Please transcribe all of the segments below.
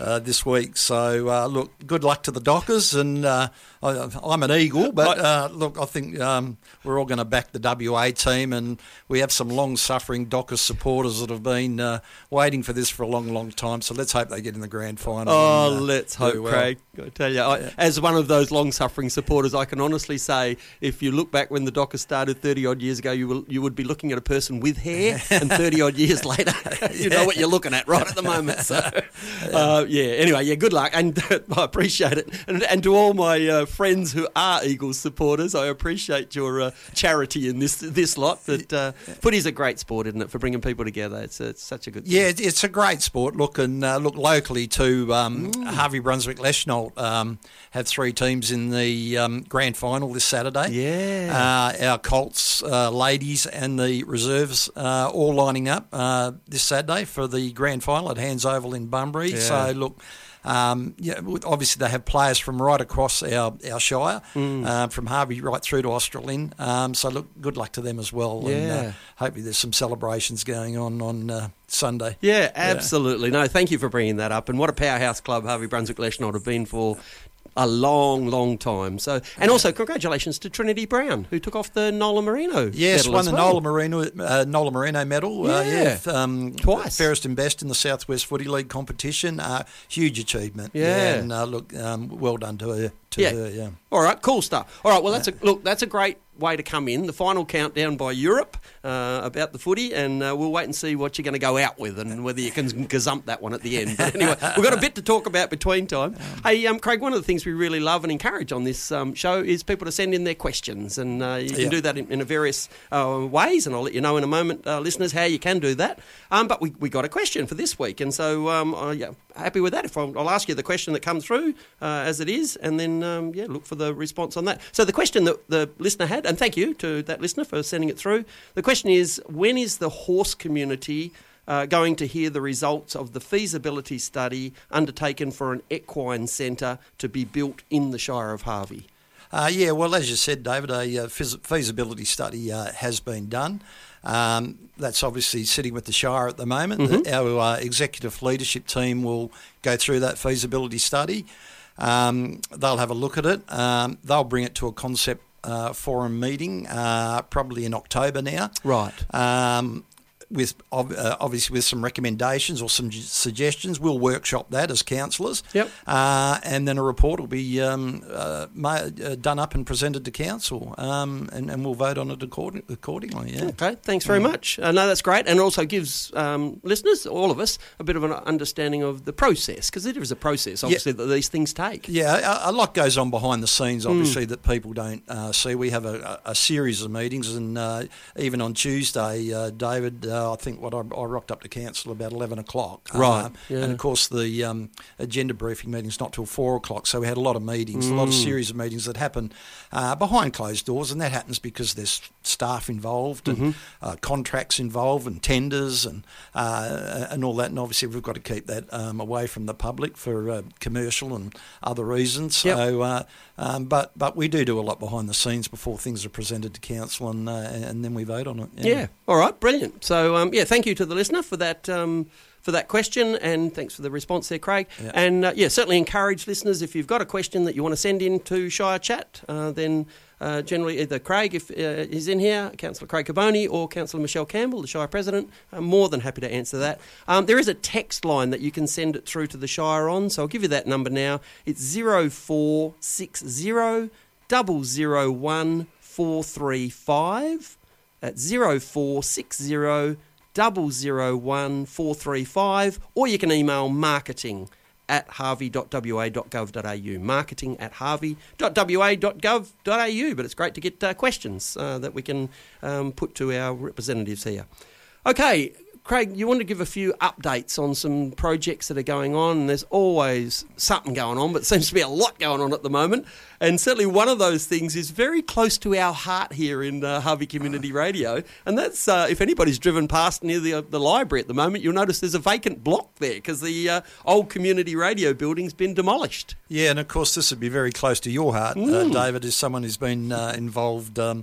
this week. So, look, good luck to the Dockers. And I'm an Eagle, but look, I think we're all going to back the WA team. And we have some long-suffering Dockers supporters that have been waiting for this for a long, long time. So let's hope they get in the grand final. Oh, let's hope, Craig. I tell you, as one of those long-suffering supporters, I can honestly say, if you look back when the Dockers started 30-odd years ago, you would be looking at a person with hair, and 30-odd years later, you know what you're looking at right at the moment. So, anyway, good luck, and I appreciate it. And to all my friends who are Eagles supporters, I appreciate your charity in this lot. That footy's a great sport, isn't it, for bringing people together? It's such a good thing. Yeah, it's a great sport. Look, and look locally too, Harvey Brunswick-Leschenault have three teams in the grand final this Saturday. Yeah. Our Colts ladies and the reserves all lining up this Saturday for the grand final at Hands Oval in Bunbury. Yeah. So, look, obviously they have players from right across our shire, from Harvey right through to Australind. So, look, good luck to them as well. Yeah. And hopefully there's some celebrations going on Sunday. Yeah, absolutely. No, thank you for bringing that up. And what a powerhouse club Harvey Brunswick-Leschenault have been for a long, long time. So, and also congratulations to Trinity Brown, who took off the Nola Marino. Yes, medal won as the well. Nola Marino medal. Twice. Fairest and best in the Southwest Footy League competition. Huge achievement. Yeah. And look, well done to her. Yeah. All right, cool stuff. All right, well, that's a great way to come in. The final countdown by Europe about the footy, and we'll wait and see what you're going to go out with and whether you can gazump that one at the end. But anyway, we've got a bit to talk about between time. Hey, Craig, one of the things we really love and encourage on this show is people to send in their questions, and you can do that in various ways, and I'll let you know in a moment, listeners, how you can do that. But we got a question for this week, and so happy with that. I'll ask you the question that comes through as it is, and then look for the response on that. So the question that the listener had, and thank you to that listener for sending it through. The question is, when is the horse community going to hear the results of the feasibility study undertaken for an equine centre to be built in the Shire of Harvey? Well, as you said, David, a feasibility study has been done. That's obviously sitting with the Shire at the moment. Mm-hmm. Our executive leadership team will go through that feasibility study. They'll have a look at it. They'll bring it to a concept forum meeting, probably in October now. Right. With obviously with some recommendations or some suggestions. We'll workshop that as councillors. Yep. And then a report will be done up and presented to council, and we'll vote on it accordingly. Yeah. Okay, thanks very much. No, that's great, and also gives listeners, all of us, a bit of an understanding of the process, because it is a process, obviously, that these things take. Yeah, a lot goes on behind the scenes, obviously, that people don't see. We have a series of meetings, and even on Tuesday, David, I think I rocked up to council about 11 o'clock. Right. And, of course, the agenda briefing meeting's not till 4 o'clock, so we had a lot of meetings, a lot of series of meetings that happen behind closed doors, and that happens because there's staff involved and contracts involved and tenders and all that, and obviously we've got to keep that away from the public for commercial and other reasons. So, but we do a lot behind the scenes before things are presented to council, and then we vote on it. Yeah. All right. Brilliant. So, thank you to the listener for that question, and thanks for the response there, Craig. Yeah. And certainly encourage listeners, if you've got a question that you want to send in to Shire Chat, then generally either Craig, if he's in here, Councillor Craig Carboni, or Councillor Michelle Campbell, the Shire President, I'm more than happy to answer that. There is a text line that you can send it through to the Shire on, so I'll give you that number now. It's 0460 001 435. That's 0460 001 435, or you can email marketing@harvey.wa.gov.au, marketing@harvey.wa.gov.au. But it's great to get questions that we can put to our representatives here. Okay, Craig, you want to give a few updates on some projects that are going on, and there's always something going on, but it seems to be a lot going on at the moment. And certainly one of those things is very close to our heart here in Harvey Community Radio, and that's if anybody's driven past near the library at the moment, you'll notice there's a vacant block there because the old community radio building's been demolished. Yeah, and of course this would be very close to your heart, David, as someone who's been involved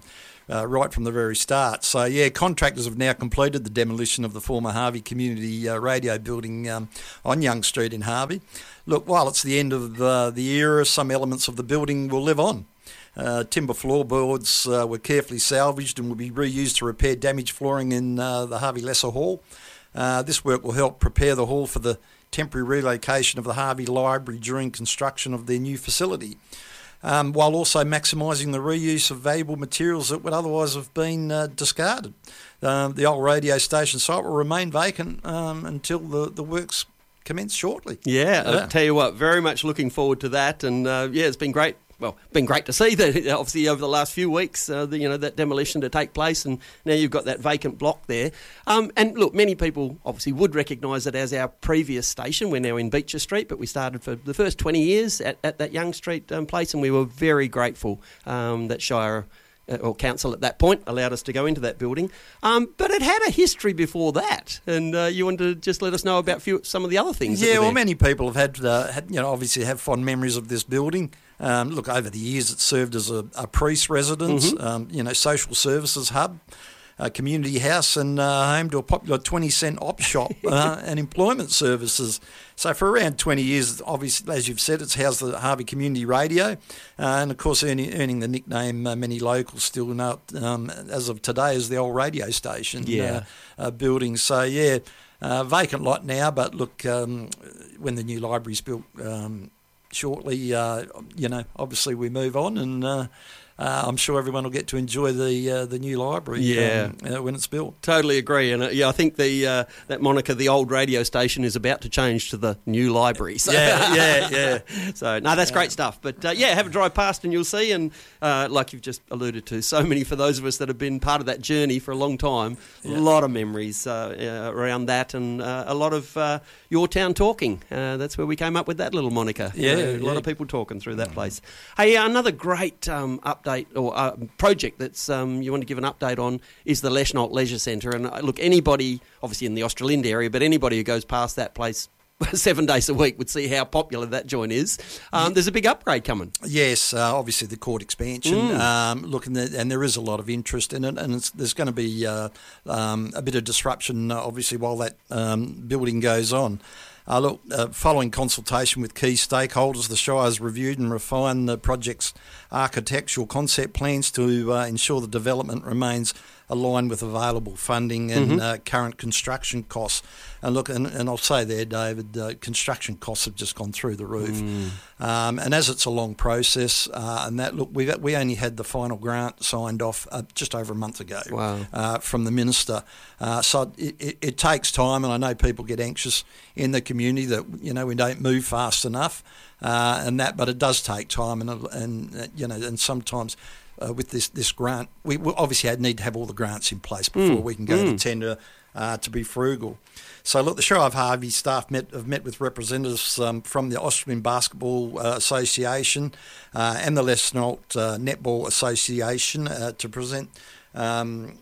right from the very start. So, yeah, contractors have now completed the demolition of the former Harvey Community Radio building on Young Street in Harvey. Look, while it's the end of the era, some elements of the building will live on. Timber floorboards were carefully salvaged and will be reused to repair damaged flooring in the Harvey Lesser Hall. This work will help prepare the hall for the temporary relocation of the Harvey Library during construction of their new facility. While also maximising the reuse of valuable materials that would otherwise have been discarded. The old radio station site will remain vacant until the works commence shortly. Yeah, I'll tell you what, very much looking forward to that, and it's been great. Well, been great to see that, obviously, over the last few weeks, that demolition to take place, and now you've got that vacant block there. And look, many people obviously would recognise it as our previous station. We're now in Beecher Street, but we started for the first 20 years at that Young Street place, and we were very grateful that Shire or council at that point allowed us to go into that building. But it had a history before that, and you want to just let us know about some of the other things. Yeah, well, many people have had obviously have fond memories of this building. Look, over the years, it served as a priest residence, social services hub, a community house, and home to a popular 20-cent op shop and employment services. So for around 20 years, obviously, as you've said, it's housed the Harvey Community Radio, and of course earning the nickname many locals still know as of today as the old radio station building. So yeah, vacant lot now, but look, when the new library's built shortly, obviously we move on, and I'm sure everyone will get to enjoy the new library when it's built. Totally agree, and I think that moniker, the old radio station, is about to change to the new library. So. Yeah. So no, that's great stuff. But have a drive past and you'll see, and like you've just alluded to, so many for those of us that have been part of that journey for a long time. A lot of memories around that, and a lot of Your Town Talking. That's where we came up with that little moniker. A lot of people talking through that place. Hey, another great update or project that's you want to give an update on is the Leschnault Leisure Centre. And look, anybody, obviously in the Australind area, but anybody who goes past that place 7 days a week would see how popular that joint is. There's a big upgrade coming. Yes, obviously the court expansion. And there is a lot of interest in it, and there's going to be a bit of disruption, obviously, while that building goes on. Following consultation with key stakeholders, the Shire has reviewed and refined the project's architectural concept plans to ensure the development remains aligned with available funding and current construction costs. And look, and I'll say there, David, construction costs have just gone through the roof. And as it's a long process, we only had the final grant signed off just over a month ago from the Minister. So it takes time, and I know people get anxious in the community that, we don't move fast enough, but it does take time, and sometimes with this grant, we obviously need to have all the grants in place before we can go to tender to be frugal. So look, the Shire of Harvey staff have met with representatives from the Australian Basketball Association and the Leschnault Netball Association to present the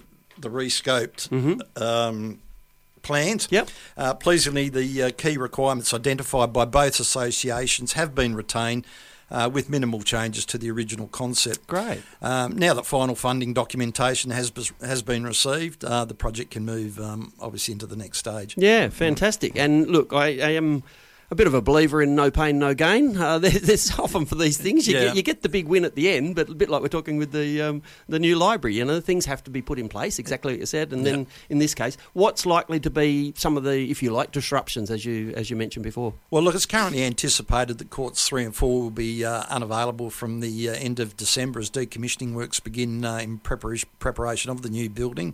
rescoped plans. Pleasingly, the key requirements identified by both associations have been retained, with minimal changes to the original concept. Great. Now that final funding documentation has been received, the project can move, obviously, into the next stage. Yeah, fantastic. And look, I am a bit of a believer in no pain, no gain. There's often for these things, you get the big win at the end, but a bit like we're talking with the new library, things have to be put in place, exactly what you said. And then in this case, what's likely to be some of the, if you like, disruptions, as you mentioned before? Well, look, it's currently anticipated that courts 3 and 4 will be unavailable from the end of December as decommissioning works begin in preparation of the new building.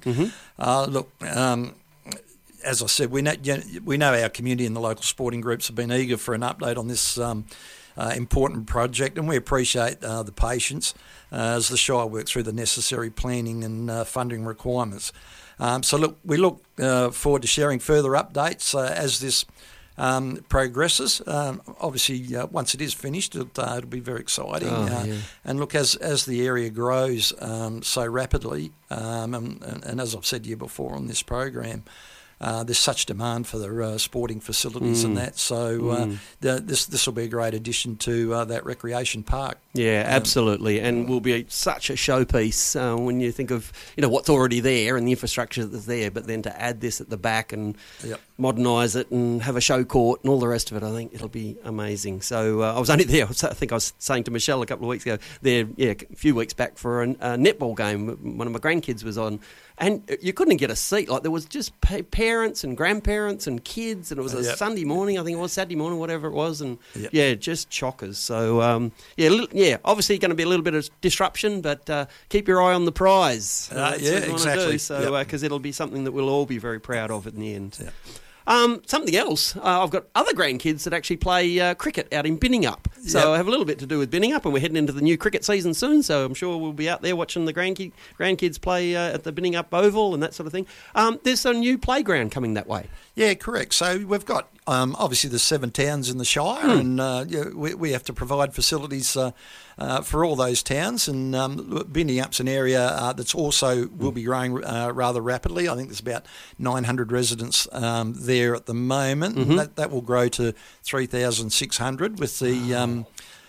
As I said, we know our community and the local sporting groups have been eager for an update on this important project, and we appreciate the patience as the Shire works through the necessary planning and funding requirements. We look forward to sharing further updates as this progresses. Obviously, once it is finished, it'll be very exciting. And look, as the area grows so rapidly, and as I've said to you before on this program, there's such demand for the sporting facilities and that. So this will be a great addition to that recreation park. Yeah, absolutely, and will be such a showpiece when you think of what's already there and the infrastructure that's there, but then to add this at the back and modernise it and have a show court and all the rest of it, I think it'll be amazing. So I was only there. I think I was saying to Michelle a couple of weeks ago, there, a few weeks back for a netball game. One of my grandkids was on. And you couldn't get a seat. Like, there was just parents and grandparents and kids, and it was a Sunday morning, I think it was, Saturday morning, whatever it was, and just chockers. So, obviously going to be a little bit of disruption, but keep your eye on the prize. That's what you exactly. So, because it'll be something that we'll all be very proud of in the end. Yep. Something else, I've got other grandkids that actually play cricket out in Binningup. So I have a little bit to do with Binningup, and we're heading into the new cricket season soon, so I'm sure we'll be out there watching the grandkids play at the Binningup Oval and that sort of thing. There's a new playground coming that way. Yeah, correct. So we've got, obviously, the 7 towns in the Shire, and we have to provide facilities for all those towns. And Binniup's an area that's also will be growing rather rapidly. I think there's about 900 residents there at the moment. And that will grow to 3,600 with the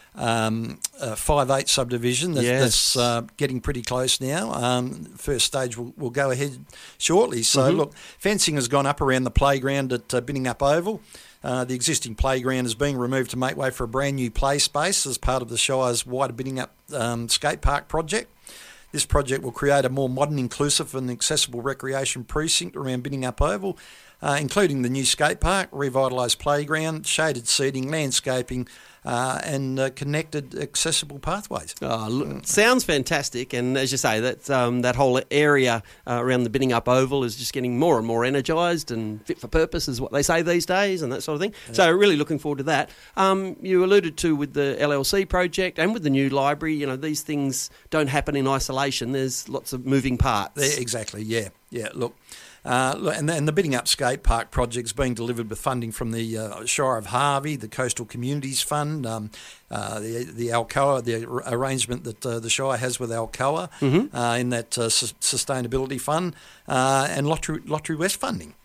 5/8 subdivision that's getting pretty close now. First stage will go ahead shortly. So look, fencing has gone up around the playground at Binningup Oval. The existing playground is being removed to make way for a brand new play space as part of the Shire's wider Binningup skate park project. This project will create a more modern, inclusive and accessible recreation precinct around Binningup Oval, including the new skate park, revitalised playground, shaded seating, landscaping, and connected accessible pathways. Sounds fantastic, and as you say, that whole area around the Binningup Oval is just getting more and more energised and fit for purpose, is what they say these days, and that sort of thing. Yeah. So really looking forward to that. You alluded to with the LLC project and with the new library, these things don't happen in isolation. There's lots of moving parts. Exactly, yeah. Look, and the Binningup Skate Park project is being delivered with funding from the Shire of Harvey, the Coastal Communities Fund, the Alcoa, the arrangement that the Shire has with Alcoa in that sustainability fund, and Lottery West funding.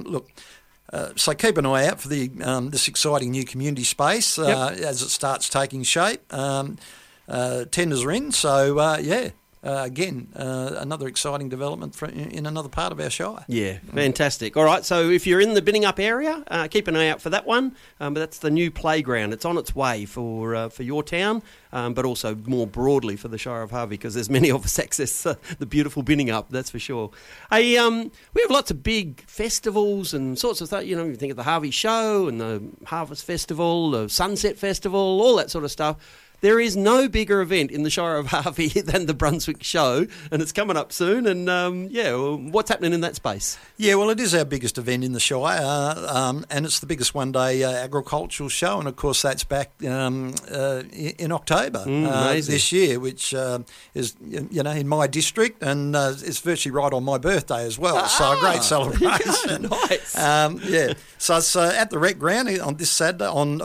So keep an eye out for this exciting new community space as it starts taking shape. Tenders are in, so again, another exciting development in another part of our Shire. Yeah, fantastic. All right, so if you're in the Binningup area, keep an eye out for that one. But that's the new playground. It's on its way for your town, but also more broadly for the Shire of Harvey, because there's many of us access the beautiful Binningup, that's for sure. We have lots of big festivals and sorts of stuff. You think of the Harvey Show and the Harvest Festival, the Sunset Festival, all that sort of stuff. There is no bigger event in the Shire of Harvey than the Brunswick Show, and it's coming up soon. And, what's happening in that space? Yeah, well, it is our biggest event in the Shire, and it's the biggest one-day agricultural show, and, of course, that's back in October this year, which is, in my district, and it's virtually right on my birthday as well, so a great celebration. Nice. So it's at the Rec Ground on Saturday, the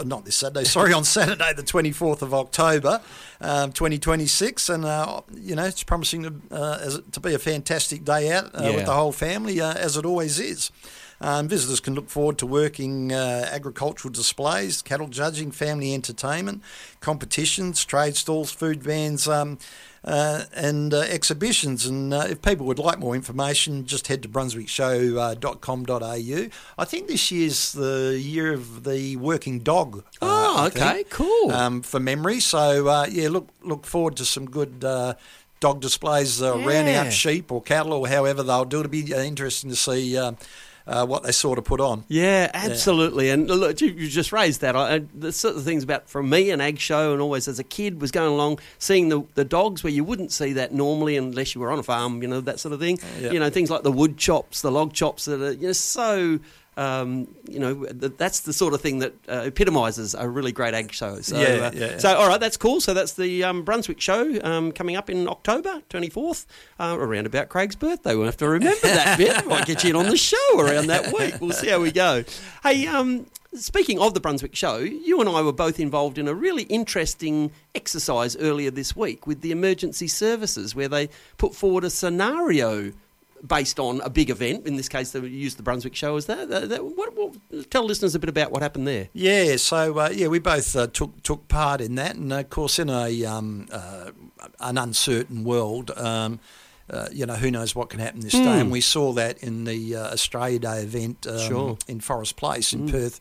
24th of October. 2026, and it's promising to be a fantastic day out with the whole family, as it always is. Visitors can look forward to working agricultural displays, cattle judging, family entertainment, competitions, trade stalls, food vans, and exhibitions. And if people would like more information, just head to brunswickshow.com.au. I think this year's the year of the working dog. Cool. For memory. So, look forward to some good dog displays rounding up sheep or cattle or however they'll do. It'll be interesting to see what they sort of put on. Yeah, absolutely. And look, you just raised that. The sort of things about, from me, an ag show, and always as a kid was going along, seeing the dogs where you wouldn't see that normally unless you were on a farm, that sort of thing. Things like the wood chops, the log chops that are so... that's the sort of thing that epitomises a really great ag show. So, So, all right, that's cool. So that's the Brunswick Show coming up in October 24th, around about Craig's birthday. We'll have to remember that bit. Might get you in on the show around that week. We'll see how we go. Hey, speaking of the Brunswick Show, you and I were both involved in a really interesting exercise earlier this week with the emergency services, where they put forward a scenario based on a big event. In this case, they used the Brunswick Show as that. Tell listeners a bit about what happened there. Yeah, so we both took part in that, and of course, in an uncertain world, who knows what can happen this day, and we saw that in the Australia Day event in Forest Place in Perth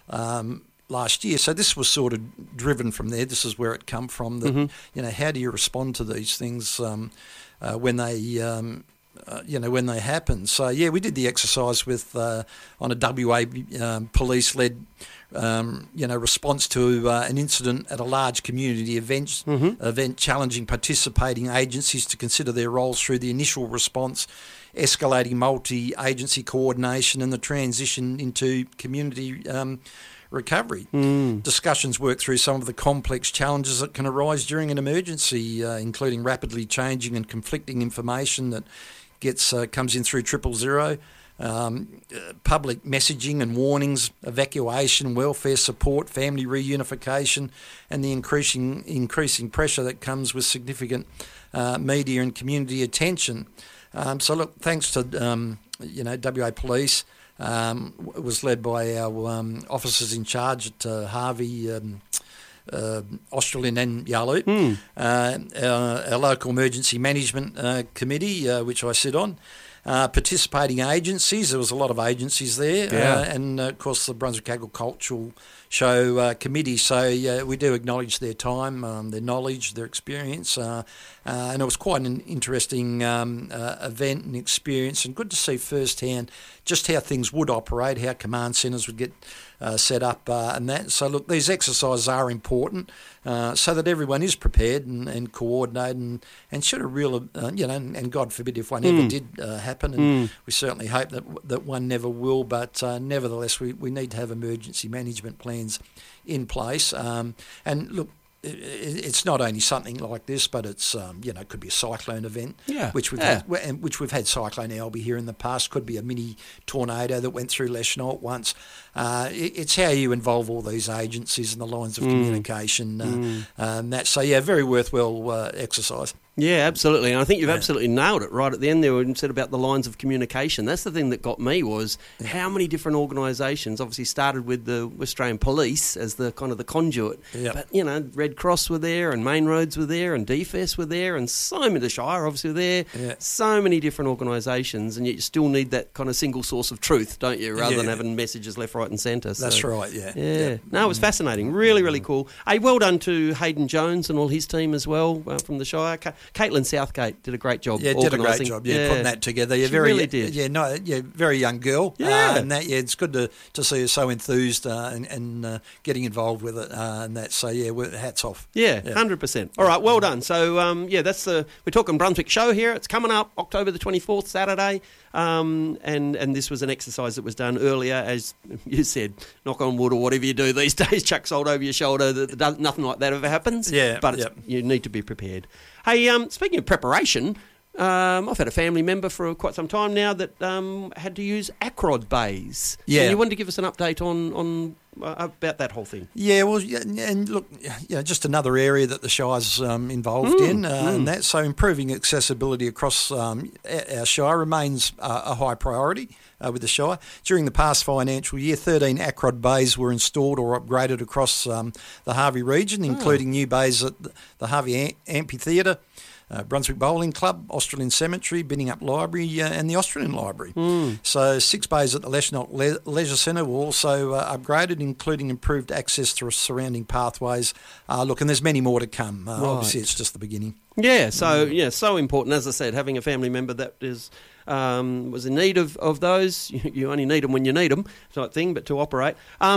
last year. So this was sort of driven from there. This is where it come from. That how do you respond to these things when they when they happen. So, we did the exercise with on a WA police-led, response to an incident at a large community event challenging participating agencies to consider their roles through the initial response, escalating multi-agency coordination and the transition into community recovery. Discussions work through some of the complex challenges that can arise during an emergency, including rapidly changing and conflicting information that comes in through 000, public messaging and warnings, evacuation, welfare support, family reunification, and the increasing pressure that comes with significant media and community attention. So look, thanks to WA Police, it was led by our officers in charge at Harvey, Australian and Yarloop, our local emergency management committee, which I sit on, participating agencies. There was a lot of agencies there, and of course the Brunswick Agricultural Show committee. So we do acknowledge their time, their knowledge, their experience, and it was quite an interesting event and experience, and good to see firsthand just how things would operate, how command centres would get set up and that. So look, these exercises are important so that everyone is prepared and coordinated and should have real, and God forbid if one ever did happen, and we certainly hope that one never will, but nevertheless we need to have emergency management plans in place. And look, it's not only something like this, but it's it could be a cyclone event, which we've had Cyclone Albie here in the past. Could be a mini tornado that went through Leschenault once. It's how you involve all these agencies and the lines of communication. Very worthwhile exercise. Yeah, absolutely. And I think you've absolutely nailed it right at the end there when you said about the lines of communication. That's the thing that got me was how many different organisations obviously started with the Australian Police as the kind of the conduit. Yep. But, Red Cross were there and Main Roads were there and DFS were there and so many, the Shire obviously were there. Yeah. So many different organisations, and yet you still need that kind of single source of truth, don't you, rather than having messages left, right and centre. So, that's right, yeah. No, it was fascinating. Really, really cool. Hey, well done to Hayden Jones and all his team as well from the Shire. Caitlin Southgate did a great job. Yeah, did a great job. Putting that together. She really did. Very young girl. Yeah, and that. Yeah, it's good to see her so enthused and getting involved with it and that. So hats off. Yeah, 100%. All right, well done. So that's we're talking Brunswick Show here. It's coming up October the 24th, Saturday. And this was an exercise that was done earlier, as you said, knock on wood or whatever you do these days, chuck salt over your shoulder. Nothing like that ever happens. Yeah, but you need to be prepared. Hey, speaking of preparation, I've had a family member for quite some time now that had to use Acrod bays. Yeah, and you wanted to give us an update on about that whole thing. Yeah, well, and look, just another area that the Shire's involved in, and that. So improving accessibility across our Shire remains a high priority with the Shire. During the past financial year, 13 Acrod bays were installed or upgraded across the Harvey region, including new bays at the Harvey Amphitheatre, Brunswick Bowling Club, Australian Cemetery, Binningup Library and the Australian Library. So 6 bays at the Leschenault Leisure Centre were also upgraded, including improved access to surrounding pathways. And there's many more to come. Obviously, it's just the beginning. Yeah, so important. As I said, having a family member that is was in need of those. You only need them when you need them, type thing, but to operate.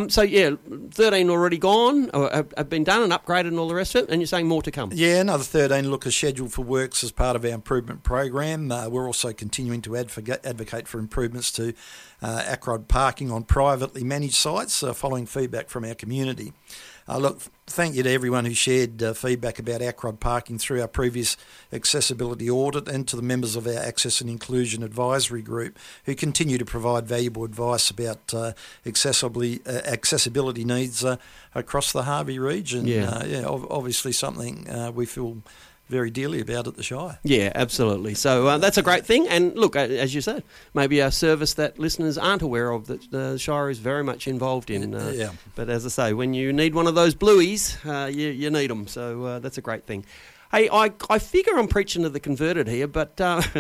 13 already gone, or have been done and upgraded and all the rest of it, and you're saying more to come? Yeah, another 13 are scheduled for works as part of our improvement program. We're also continuing to advocate for improvements to Acrod parking on privately managed sites following feedback from our community. Thank you to everyone who shared feedback about Acrod parking through our previous accessibility audit, and to the members of our Access and Inclusion Advisory Group who continue to provide valuable advice about accessibility needs across the Harvey region. Obviously something we feel very dearly about at the Shire. Yeah, absolutely. So that's a great thing. And look, as you said, maybe a service that listeners aren't aware of that the Shire is very much involved in. Yeah. But as I say, when you need one of those blueies, you need them. So that's a great thing. Hey, I figure I'm preaching to the converted here, but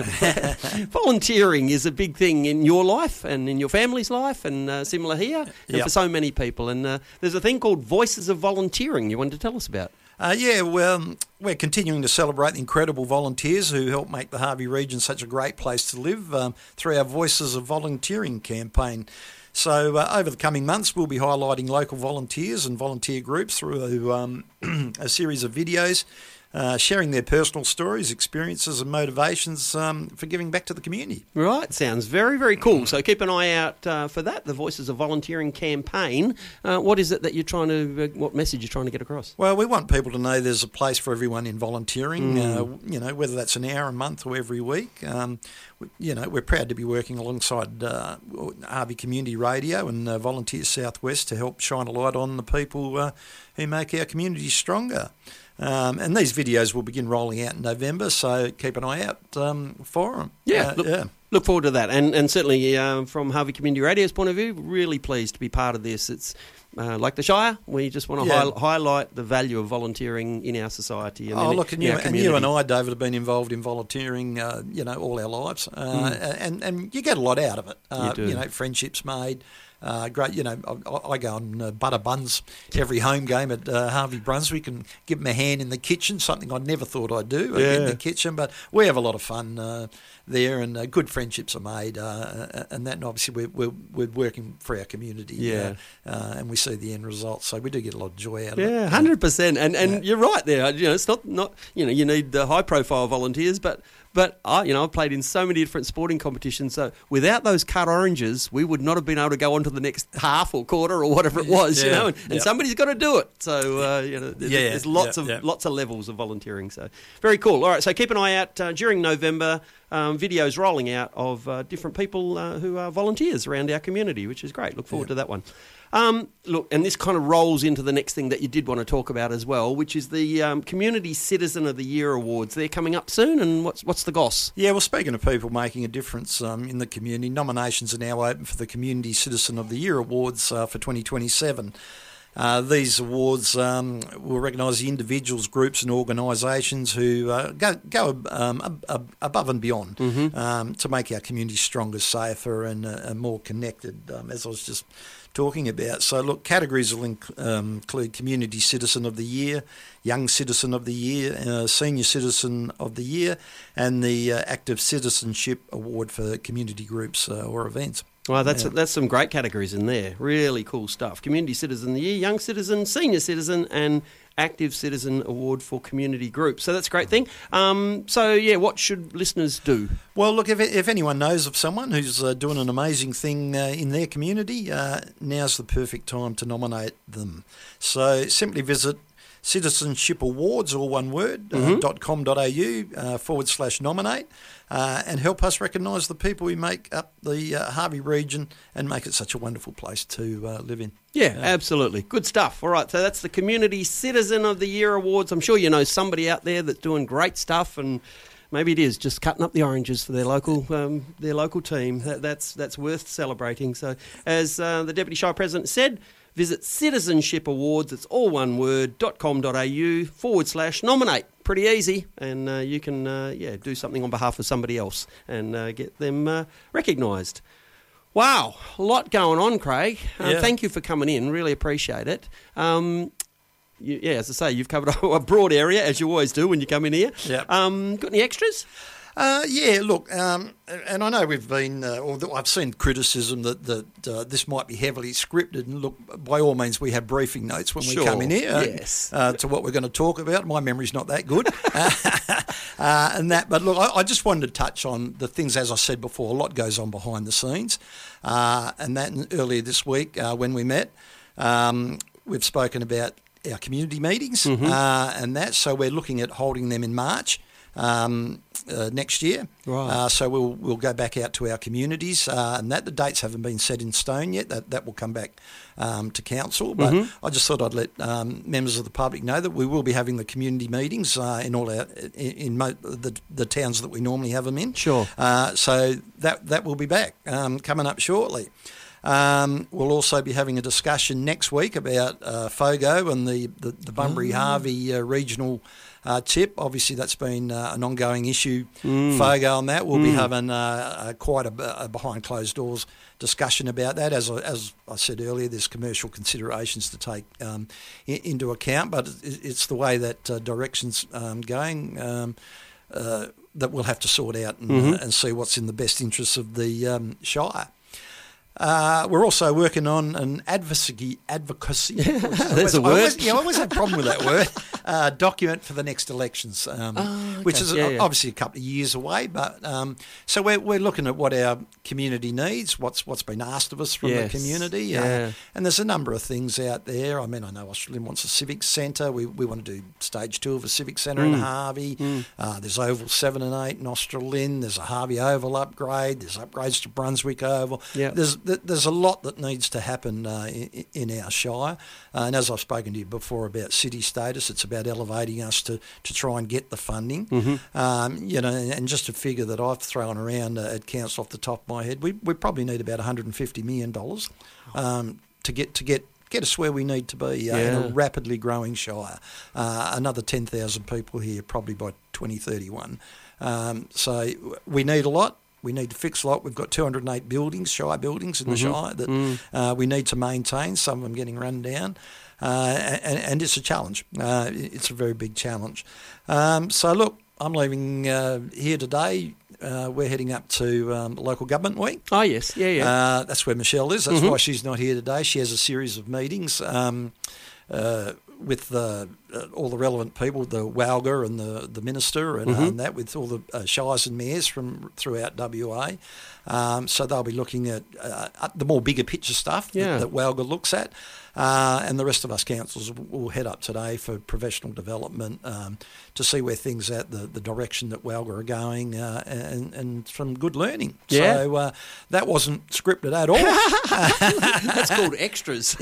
volunteering is a big thing in your life and in your family's life, and similar here, and for so many people. And there's a thing called Voices of Volunteering you wanted to tell us about. Well, we're continuing to celebrate the incredible volunteers who help make the Harvey region such a great place to live through our Voices of Volunteering campaign. So over the coming months, we'll be highlighting local volunteers and volunteer groups through a series of videos, sharing their personal stories, experiences and motivations for giving back to the community. Right, sounds very, very cool. So keep an eye out for that, the Voices of Volunteering campaign. What is it that you're trying to, what message you're trying to get across? Well, we want people to know there's a place for everyone in volunteering, whether that's an hour a month or every week. We're proud to be working alongside Harvey Community Radio and Volunteers Southwest to help shine a light on the people who make our community stronger. And these videos will begin rolling out in November, so keep an eye out for them. Look forward to that. And certainly from Harvey Community Radio's point of view, really pleased to be part of this. It's like the Shire, we just want to highlight the value of volunteering in our society. And you and I, David, have been involved in volunteering, all our lives, and you get a lot out of it. You do. Friendships made. Great, I go on butter buns every home game at Harvey Brunswick and give them a hand in the kitchen, something I never thought I'd do in the kitchen. But we have a lot of fun there, and good friendships are made, and that. And obviously, we're working for our community, and we see the end result. So we do get a lot of joy out of it. Yeah, 100%. And you're right there. It's not you need the high profile volunteers, but I've played in so many different sporting competitions. So without those cut oranges, we would not have been able to go on to the next half or quarter or whatever it was. And somebody's got to do it. So there's lots of levels of volunteering. So very cool. All right, so keep an eye out during November. Videos rolling out of different people who are volunteers around our community, which is great. Look forward to that one. Look, and this kind of rolls into the next thing that you did want to talk about as well, which is the Community Citizen of the Year Awards. They're coming up soon, and what's the goss? Yeah, well, speaking of people making a difference in the community, nominations are now open for the Community Citizen of the Year Awards for 2027. These awards will recognise the individuals, groups and organisations who go above and beyond to make our community stronger, safer and more connected, as I was just talking about. So, look, categories will include Community Citizen of the Year, Young Citizen of the Year, Senior Citizen of the Year, and the Active Citizenship Award for community groups or events. Well, that's some great categories in there. Really cool stuff. Community Citizen of the Year, Young Citizen, Senior Citizen, and Active Citizen Award for community groups. So that's a great thing. What should listeners do? Well, look, if anyone knows of someone who's doing an amazing thing in their community, now's the perfect time to nominate them. So simply visit Citizenship Awards, all one word, .com.au /nominate, and help us recognise the people who make up the Harvey region and make it such a wonderful place to live in. Yeah, absolutely. Good stuff. All right, so that's the Community Citizen of the Year Awards. I'm sure you know somebody out there that's doing great stuff, and maybe it is just cutting up the oranges for their local team. That's worth celebrating. So as the Deputy Shire President said, visit Citizenship Awards, it's all one word, .com.au /nominate. Pretty easy, and you can do something on behalf of somebody else and get them recognised. Wow, a lot going on, Craig. Thank you for coming in, really appreciate it. As I say, you've covered a broad area, as you always do when you come in here. Yep. Got any extras? And I know we've been, I've seen criticism that this might be heavily scripted. And look, by all means, we have briefing notes when we come in here to what we're going to talk about. My memory's not that good. But look, I just wanted to touch on the things, as I said before, a lot goes on behind the scenes. Earlier this week when we met, we've spoken about our community meetings and that. So we're looking at holding them in March. next year. Right. So we'll go back out to our communities, and the dates haven't been set in stone yet. That will come back to council. But I just thought I'd let members of the public know that we will be having the community meetings in all the towns that we normally have them in. Sure. So that will be back coming up shortly. We'll also be having a discussion next week about FOGO and the Bunbury Harvey regional tip. Obviously, that's been an ongoing issue. FOGO on that. We'll be having quite a behind closed doors discussion about that. As I said earlier, there's commercial considerations to take into account, but it's the way that direction's going. That we'll have to sort out and see what's in the best interests of the Shire. We're also working on an advocacy. That's a word. I always have a problem with that word. Document for the next elections, which is obviously a couple of years away. But so we're looking at what our community needs, what's been asked of us from the community, and there's a number of things out there. I mean, I know Australian wants a civic centre. We want to do stage 2 of a civic centre in Harvey. There's Oval 7 and 8 in Australian. There's a Harvey Oval upgrade. There's upgrades to Brunswick Oval. There's a lot that needs to happen in our Shire. And as I've spoken to you before about city status, it's about elevating us to try and get the funding. And just a figure that I've thrown around at council off the top of my head, we probably need about $150 million to get us where we need to be in a rapidly growing Shire. Another 10,000 people here probably by 2031. So we need a lot. We need to fix a lot. We've got 208 buildings, Shire buildings in the Shire that we need to maintain, some of them getting run down. And it's a challenge. It's a very big challenge. So, look, I'm leaving here today. We're heading up to Local Government Week. Oh, yes. That's where Michelle is. That's why she's not here today. She has a series of meetings with all the relevant people, the WALGA and the Minister and that, with all the shires and mayors from throughout WA. So they'll be looking at the more bigger picture stuff that WALGA looks at. And the rest of us councils will head up today for professional development to see where things are at, the direction that WALGA are going, and from good learning. Yeah. So that wasn't scripted at all. That's called extras.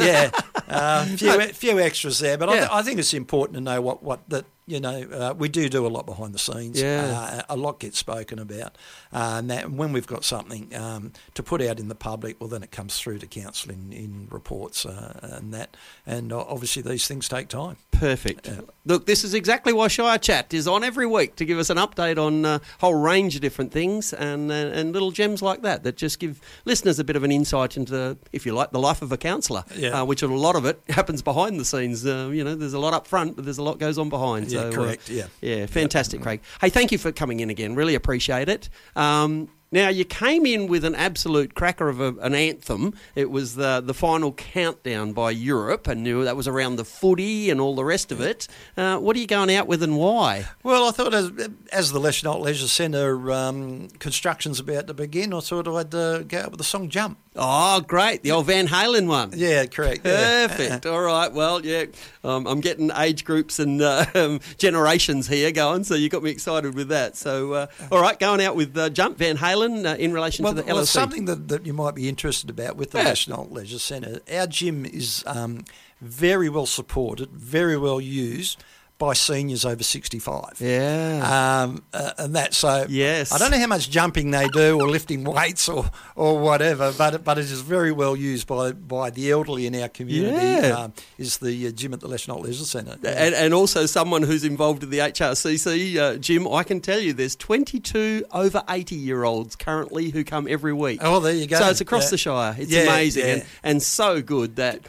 Few extras there, but I think it's important to know what that. We do a lot behind the scenes. A lot gets spoken about. And when we've got something to put out in the public, well, then it comes through to council in reports and that. And obviously these things take time. Perfect. Look, this is exactly why Shire Chat is on every week, to give us an update on a whole range of different things and little gems like that just give listeners a bit of an insight into, if you like, the life of a councillor, which a lot of it happens behind the scenes. There's a lot up front, but there's a lot goes on behind. So, correct. Fantastic, Craig. Hey, thank you for coming in again. Really appreciate it. Now, you came in with an absolute cracker of an anthem. It was the final countdown by Europe, and that was around the footy and all the rest of it. What are you going out with and why? Well, I thought as the Leisure Leisure Centre construction's about to begin, I thought I'd go out with the song Jump. Oh, great. The old Van Halen one. Yeah, correct. Perfect. All right. Well, I'm getting age groups and generations here going, so you got me excited with that. So, all right, going out with Jump, Van Halen, in relation to the LLC. Well, something that you might be interested about with the National Leisure Centre, our gym is very well supported, very well used by seniors over 65. And that, so yes. I don't know how much jumping they do or lifting weights or whatever, but it is very well used by the elderly in our community. Is the gym at the Leisure Leisure Centre. And also someone who's involved in the HRCC gym, I can tell you there's 22 over 80-year-olds currently who come every week. Oh, there you go. So it's across the Shire. It's amazing and so good that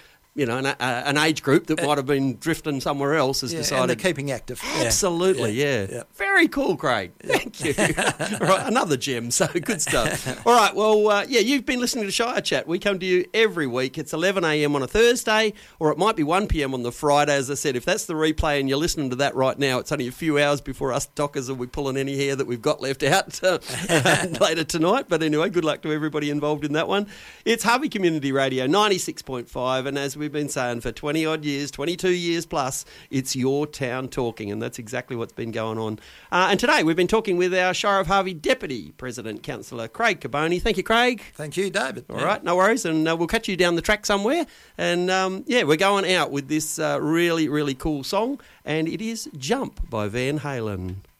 an age group that might have been drifting somewhere else has decided. And they're keeping active. Absolutely, yeah. Very cool, Craig. Thank you. All right, another gem, so good stuff. All right, well, you've been listening to Shire Chat. We come to you every week. It's 11 a.m. on a Thursday, or it might be 1 p.m. on the Friday. As I said, if that's the replay and you're listening to that right now, it's only a few hours before us dockers will be pulling any hair that we've got left out later tonight. But anyway, good luck to everybody involved in that one. It's Harvey Community Radio 96.5, and as we've been saying for 20-odd years, 22 years plus, it's your town talking, and that's exactly what's been going on. And today we've been talking with our Shire of Harvey Deputy President, Councillor Craig Carboni. Thank you, Craig. Thank you, David. All right, no worries, and we'll catch you down the track somewhere. And, we're going out with this really, really cool song, and it is Jump by Van Halen.